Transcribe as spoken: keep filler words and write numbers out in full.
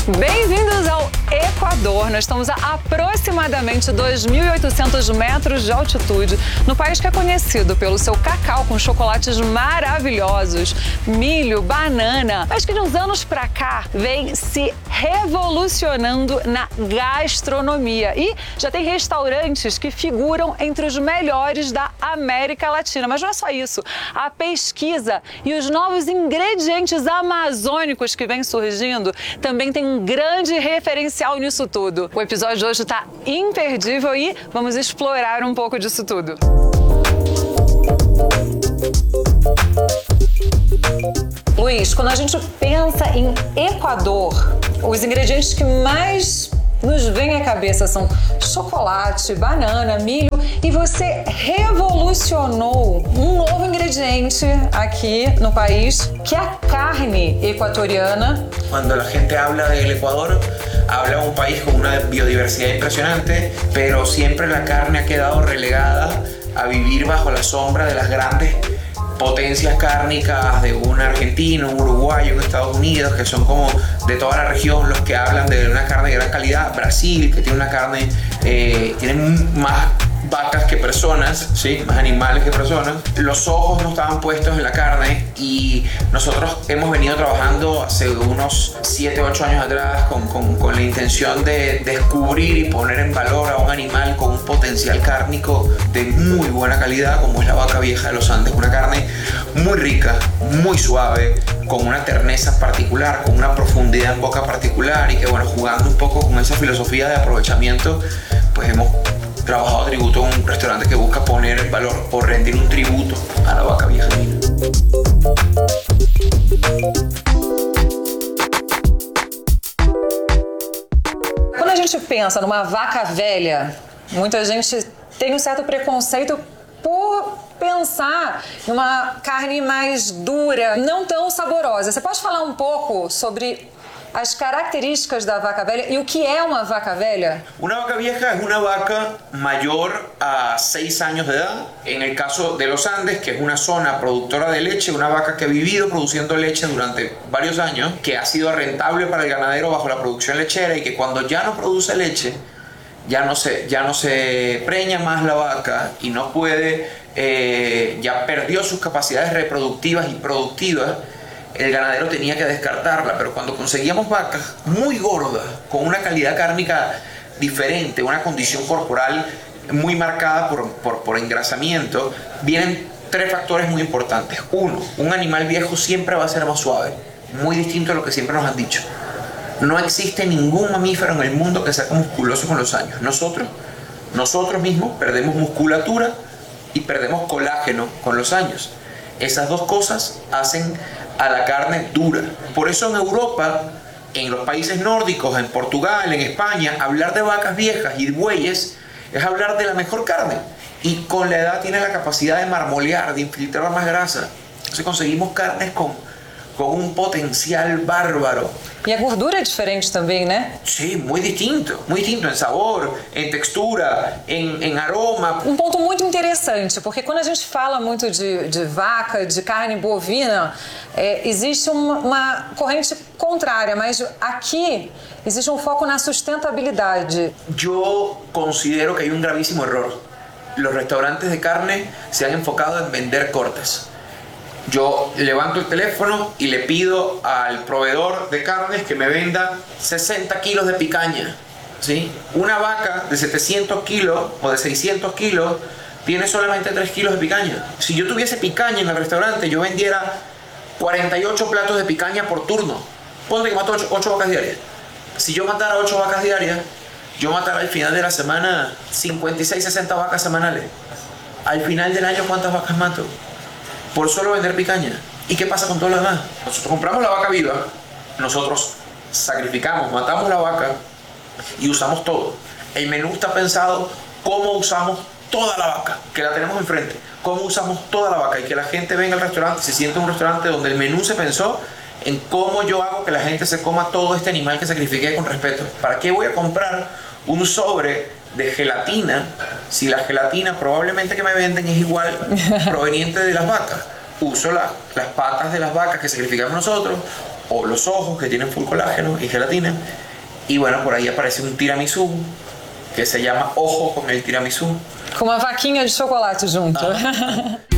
Bem-vindos ao Equador. Nós estamos a aproximadamente dois mil e oitocentos metros de altitude, no país que é conhecido pelo seu cacau com chocolates maravilhosos, milho, banana, mas que de uns anos pra cá vem se revolucionando na gastronomia. E já tem restaurantes que figuram entre os melhores da América Latina. Mas não é só isso. A pesquisa e os novos ingredientes amazônicos que vêm surgindo também tem um grande referencial nisso tudo. O episódio de hoje está imperdível e vamos explorar um pouco disso tudo. Luiz, quando a gente pensa em Equador, os ingredientes que mais nos vêm à cabeça são chocolate, banana, milho, e você revolucionou um novo ingrediente aqui no país, que é a carne equatoriana. Quando a gente habla del Ecuador, habla de un país con una biodiversidad impresionante, pero siempre la carne ha quedado relegada a vivir bajo la sombra de las grandes potencias cárnicas de un argentino, un uruguayo, un Estados Unidos, que son como de toda la región los que hablan de una carne de gran calidad. Brasil, que tiene una carne, eh, tiene más vacas que personas, ¿sí? Más animales que personas. Los ojos no estaban puestos en la carne y nosotros hemos venido trabajando hace unos siete, ocho años atrás con, con, con la intención de descubrir y poner en valor a un animal con un potencial cárnico de muy buena calidad, como es la vaca vieja de los Andes. Una carne muy rica, muy suave, con una terneza particular, con una profundidad en boca particular y que, bueno, jugando un poco con esa filosofía de aprovechamiento, pues hemos trabajado tributo en un restaurante que busca poner en valor o rendir un tributo a la vaca vieja. Quando a gente pensa numa vaca velha, muita gente tem um certo preconceito por pensar em uma carne mais dura, não tão saborosa. Você pode falar um pouco sobre as características da vaca velha y o que é uma vaca velha? Una vaca vieja es una vaca mayor a seis años de edad. En el caso de los Andes, que es una zona productora de leche, una vaca que ha vivido produciendo leche durante varios años, que ha sido rentable para el ganadero bajo la producción lechera y que cuando ya no produce leche, ya no se, ya no se preña más la vaca y no puede, eh, ya perdió sus capacidades reproductivas y productivas, el ganadero tenía que descartarla. Pero cuando conseguíamos vacas muy gordas, con una calidad cárnica diferente, una condición corporal muy marcada por, por, por engrasamiento, vienen tres factores muy importantes. Uno, un animal viejo siempre va a ser más suave, muy distinto a lo que siempre nos han dicho. No existe ningún mamífero en el mundo que sea musculoso con los años. Nosotros, nosotros mismos perdemos musculatura y perdemos colágeno con los años. Esas dos cosas hacen a la carne dura. Por eso en Europa, en los países nórdicos, en Portugal, en España, hablar de vacas viejas y bueyes es hablar de la mejor carne. Y con la edad tiene la capacidad de marmolear, de infiltrar más grasa. Entonces conseguimos carnes con, con un potencial bárbaro. E a gordura é diferente também, né? Sí, muy distinto, muy distinto en sabor, en textura, en, en aroma. Um ponto muito interessante, porque quando a gente fala muito de, de vaca, de carne bovina, é, existe uma, uma corrente contrária, mas aqui existe um foco na sustentabilidade. Yo considero que hay un gravísimo error. Los restaurantes de carne se han enfocado en vender cortes. Yo levanto el teléfono y le pido al proveedor de carnes que me venda sesenta kilos de picaña, ¿sí? Una vaca de setecientos kilos o de seiscientos kilos tiene solamente tres kilos de picaña. Si yo tuviese picaña en el restaurante, yo vendiera cuarenta y ocho platos de picaña por turno. Ponte que mato ocho vacas diarias. Si yo matara ocho vacas diarias, yo matara al final de la semana cincuenta y seis, sesenta vacas semanales. Al final del año, ¿cuántas vacas mato? Por solo vender picaña. ¿Y qué pasa con todo lo demás? Nosotros compramos la vaca viva, nosotros sacrificamos, matamos la vaca y usamos todo. El menú está pensado cómo usamos toda la vaca, que la tenemos enfrente, cómo usamos toda la vaca y que la gente venga al restaurante, se siente en un restaurante donde el menú se pensó en cómo yo hago que la gente se coma todo este animal que sacrifiqué con respeto. ¿Para qué voy a comprar un sobre de gelatina si la gelatina probablemente que me venden es igual proveniente de las vacas? uso la, las patas de las vacas que sacrificamos nosotros, o los ojos que tienen full colágeno y gelatina, y bueno, por ahí aparece un tiramisú que se llama Ojo con el Tiramisú. Com uma vaquinha de chocolate junto. Ah.